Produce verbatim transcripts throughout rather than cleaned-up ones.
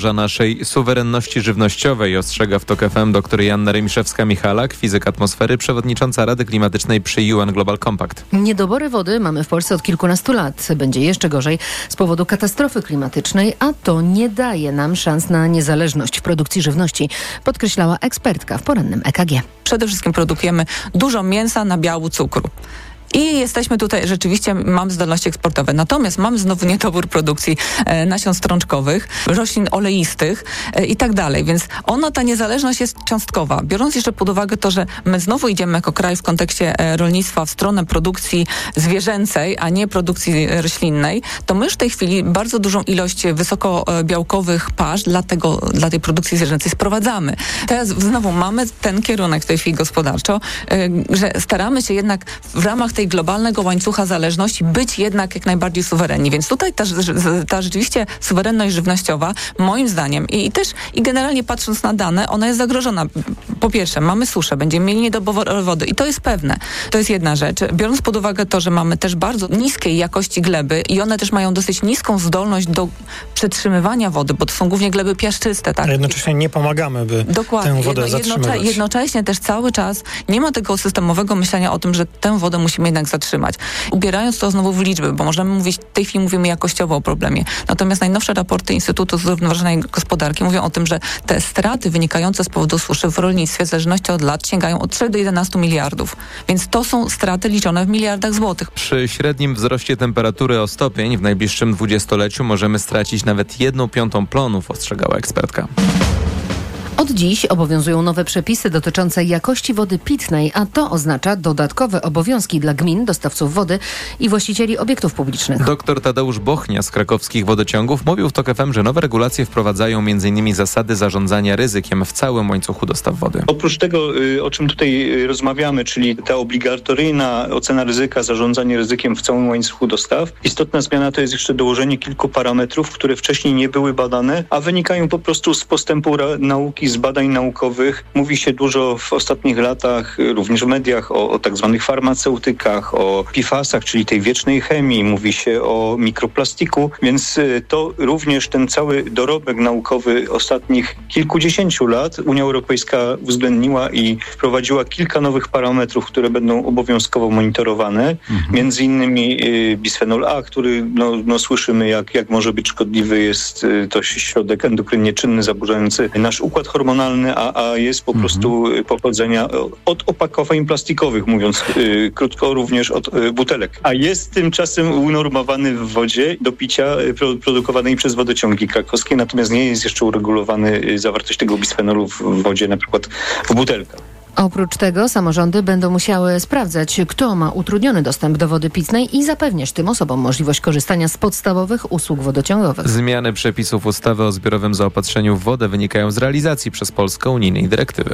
Za naszej suwerenności żywnościowej, ostrzega w TOK F M dr Joanna Remiszewska-Michalak, fizyk atmosfery, przewodnicząca Rady Klimatycznej przy U N Global Compact. Niedobory wody mamy w Polsce od kilkunastu lat. Będzie jeszcze gorzej z powodu katastrofy klimatycznej, a to nie daje nam szans na niezależność w produkcji żywności, podkreślała ekspertka w porannym E K G. Przede wszystkim produkujemy dużo mięsa, nabiału, cukru. I jesteśmy tutaj, rzeczywiście mamy zdolności eksportowe. Natomiast mamy znowu niedobór produkcji e, nasion strączkowych, roślin oleistych e, i tak dalej. Więc ona, ta niezależność jest cząstkowa. Biorąc jeszcze pod uwagę to, że my znowu idziemy jako kraj w kontekście e, rolnictwa w stronę produkcji zwierzęcej, a nie produkcji roślinnej, to my już w tej chwili bardzo dużą ilość wysokobiałkowych pasz dla, tego, dla tej produkcji zwierzęcej sprowadzamy. Teraz znowu mamy ten kierunek w tej chwili gospodarczo, e, że staramy się jednak w ramach tej globalnego łańcucha zależności być jednak jak najbardziej suwerenni. Więc tutaj ta, ta rzeczywiście suwerenność żywnościowa, moim zdaniem i, i też i generalnie patrząc na dane, ona jest zagrożona. Po pierwsze, mamy suszę, będziemy mieli niedobór wody i to jest pewne. To jest jedna rzecz. Biorąc pod uwagę to, że mamy też bardzo niskiej jakości gleby i one też mają dosyć niską zdolność do przetrzymywania wody, bo to są głównie gleby piaszczyste. Tak? A jednocześnie nie pomagamy, by Dokładnie. tę wodę Jedno, zatrzymywać. Jednocze- jednocześnie też cały czas nie ma tego systemowego myślenia o tym, że tę wodę musimy jednak zatrzymać. Ubierając to znowu w liczby, bo możemy mówić, w tej chwili mówimy jakościowo o problemie. Natomiast najnowsze raporty Instytutu Zrównoważonej Gospodarki mówią o tym, że te straty wynikające z powodu suszy w rolnictwie w zależności od lat sięgają od trzech do jedenastu miliardów. Więc to są straty liczone w miliardach złotych. Przy średnim wzroście temperatury o stopień w najbliższym dwudziestoleciu możemy stracić nawet jedną piątą plonów, ostrzegała ekspertka. Od dziś obowiązują nowe przepisy dotyczące jakości wody pitnej, a to oznacza dodatkowe obowiązki dla gmin, dostawców wody i właścicieli obiektów publicznych. Doktor Tadeusz Bochnia z krakowskich wodociągów mówił w TOK F M, że nowe regulacje wprowadzają m in zasady zarządzania ryzykiem w całym łańcuchu dostaw wody. Oprócz tego, o czym tutaj rozmawiamy, czyli ta obligatoryjna ocena ryzyka, zarządzanie ryzykiem w całym łańcuchu dostaw, istotna zmiana to jest jeszcze dołożenie kilku parametrów, które wcześniej nie były badane, a wynikają po prostu z postępu ra- nauki, z badań naukowych. Mówi się dużo w ostatnich latach, również w mediach, o, o tak zwanych farmaceutykach, o P F A S-ach, czyli tej wiecznej chemii. Mówi się o mikroplastiku, więc to również ten cały dorobek naukowy ostatnich kilkudziesięciu lat Unia Europejska uwzględniła i wprowadziła kilka nowych parametrów, które będą obowiązkowo monitorowane. Mhm. Między innymi y, bisfenol A, który no, no, słyszymy, jak, jak może być szkodliwy. Jest y, to środek endokrynnie czynny, zaburzający nasz układ hormonalny, a, a jest po mhm. prostu pochodzenia od opakowań plastikowych, mówiąc y, krótko, również od y, butelek. A jest tymczasem unormowany w wodzie do picia pro, produkowanej przez wodociągi krakowskie, natomiast nie jest jeszcze uregulowany y, zawartość tego bisfenolu w wodzie, na przykład w butelkach. Oprócz tego samorządy będą musiały sprawdzać, kto ma utrudniony dostęp do wody pitnej i zapewniać tym osobom możliwość korzystania z podstawowych usług wodociągowych. Zmiany przepisów ustawy o zbiorowym zaopatrzeniu w wodę wynikają z realizacji przez Polskę unijnej dyrektywy.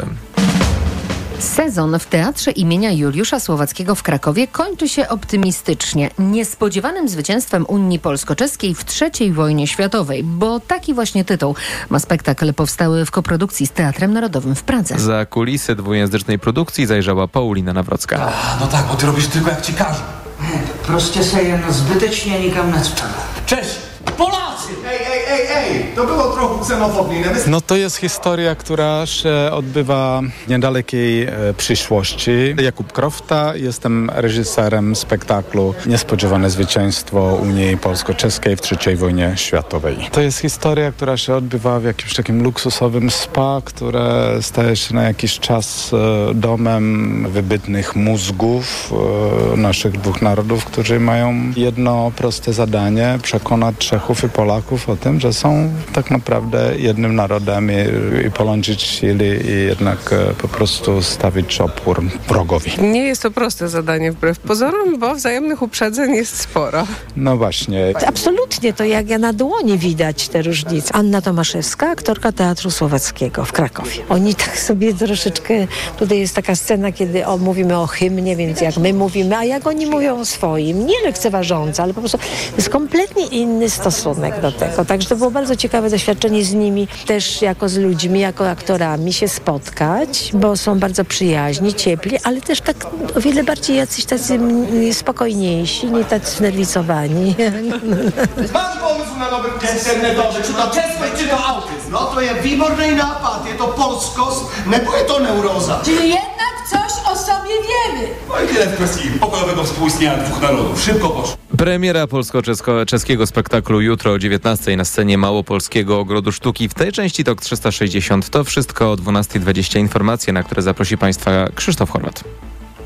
Sezon w Teatrze imienia Juliusza Słowackiego w Krakowie kończy się optymistycznie, niespodziewanym zwycięstwem Unii Polsko-Czeskiej w trzeciej wojnie światowej, bo taki właśnie tytuł ma spektakl powstały w koprodukcji z Teatrem Narodowym w Pradze. Za kulisy dwujęzycznej produkcji zajrzała Paulina Nawrocka. A, no tak, bo ty robisz tylko jak ci każą. Proste sobie, no zbytecznie nikam na sprawę. Cześć! Polacy! Ej, ej, ej, ej! To było trochę ksenofobijne. No to jest historia, która się odbywa w niedalekiej e, przyszłości. Jakub Krofta, jestem reżyserem spektaklu Niespodziewane zwycięstwo Unii Polsko-Czeskiej w trzeciej wojnie światowej. To jest historia, która się odbywa w jakimś takim luksusowym spa, które staje się na jakiś czas e, domem wybitnych mózgów e, naszych dwóch narodów, którzy mają jedno proste zadanie: przekonać Czechów i Polaków o tym, że są tak naprawdę jednym narodem i, i połączyć siły i jednak e, po prostu stawić opór wrogowi. Nie jest to proste zadanie wbrew pozorom, bo wzajemnych uprzedzeń jest sporo. No właśnie. Absolutnie, to jak ja na dłoni widać te różnice. Anna Tomaszewska, aktorka Teatru Słowackiego w Krakowie. Oni tak sobie troszeczkę, tutaj jest taka scena, kiedy o, mówimy o hymnie, więc jak my mówimy, a jak oni mówią o swoim, nie lekceważąco, ale po prostu jest kompletnie inny stosunek do tego. Także to było bardzo ciekawe doświadczenie z nimi, też jako z ludźmi, jako aktorami się spotkać, bo są bardzo przyjaźni, ciepli, ale też tak o wiele bardziej jacyś tacy spokojniejsi, nie tacy znerwicowani. Masz pomysł na nowy wpis internetowy, czy to czesko czy to autyzm? No to je výborný nápad, je to polskost, nebo je to neuroza? Czyli jednak coś o sobie wiemy. No i tyle w kwestii pokojowego współistnienia dwóch narodów. Szybko poszło. Premiera polsko-czeskiego spektaklu jutro o dziewiętnastej na scenie Małopolskiego Ogrodu Sztuki. W tej części Tok trzysta sześćdziesiąt to wszystko o dwunastej dwadzieścia. Informacje, na które zaprosi Państwa Krzysztof Horvat.